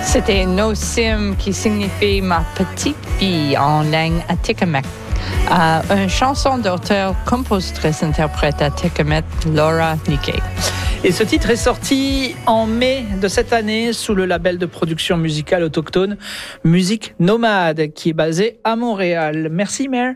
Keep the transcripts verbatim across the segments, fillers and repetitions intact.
C'était No Sim qui signifie ma petite fille en langue atikamekw. Euh, une chanson d'auteur, compositrice, interprète atikamekw, Laura Niquet. Et ce titre est sorti en mai de cette année sous le label de production musicale autochtone Musique Nomade qui est basé à Montréal. Merci Mère.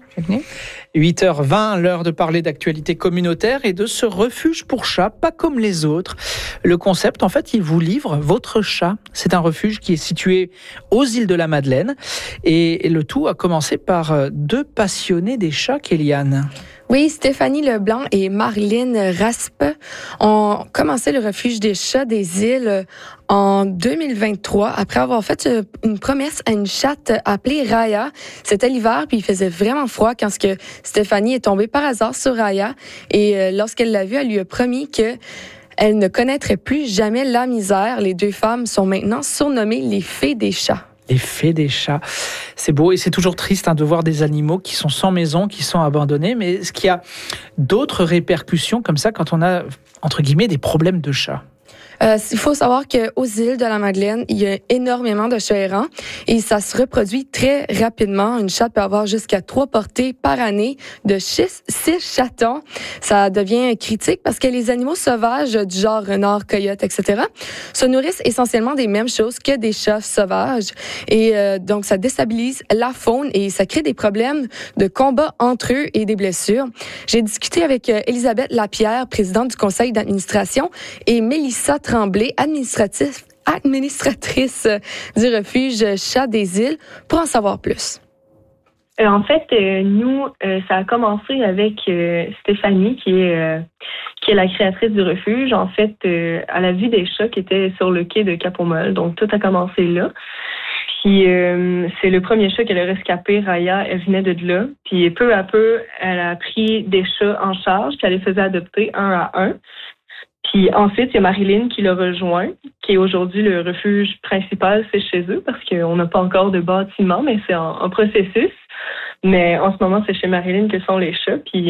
huit heures vingt, l'heure de parler d'actualité communautaire et de ce refuge pour chats, pas comme les autres. Le concept, en fait, il vous livre votre chat. C'est un refuge qui est situé aux îles de la Madeleine et le tout a commencé par deux passionnés des chats, Kéliane. Oui, Stéphanie Leblanc et Marlene Raspe ont commencé le refuge des chats des îles en deux mille vingt-trois après avoir fait une promesse à une chatte appelée Raya. C'était l'hiver, puis il faisait vraiment froid quand ce que Stéphanie est tombée par hasard sur Raya. Et lorsqu'elle l'a vue, elle lui a promis que elle ne connaîtrait plus jamais la misère. Les deux femmes sont maintenant surnommées les fées des chats. Les fées des chats. C'est beau et c'est toujours triste hein, de voir des animaux qui sont sans maison, qui sont abandonnés. Mais est-ce qu'il y a d'autres répercussions comme ça quand on a, entre guillemets, des problèmes de chats? Euh, il faut savoir qu'aux îles de la Madeleine, il y a énormément de chats errants et ça se reproduit très rapidement. Une chatte peut avoir jusqu'à trois portées par année de six, six chatons. Ça devient critique parce que les animaux sauvages du genre renard, coyote, et cetera se nourrissent essentiellement des mêmes choses que des chats sauvages. Et euh, donc, ça déstabilise la faune et ça crée des problèmes de combat entre eux et des blessures. J'ai discuté avec euh, Elisabeth Lapierre, présidente du conseil d'administration, et Mélissa Tremblay, administratif, administratrice du refuge Chat des Îles, pour en savoir plus. Euh, en fait, euh, nous, euh, ça a commencé avec euh, Stéphanie, qui est, euh, qui est la créatrice du refuge. En fait, euh, elle a vu des chats qui étaient sur le quai de Cap-aux-Molles, donc tout a commencé là. Puis euh, c'est le premier chat qu'elle a rescapé, Raya, elle venait de là. Puis peu à peu, elle a pris des chats en charge, puis elle les faisait adopter un à un. Puis ensuite, il y a Marilyn qui l'a rejoint, qui est aujourd'hui le refuge principal, c'est chez eux, parce qu'on n'a pas encore de bâtiment, mais c'est en, en processus. Mais en ce moment, c'est chez Marilyn que sont les chats. Puis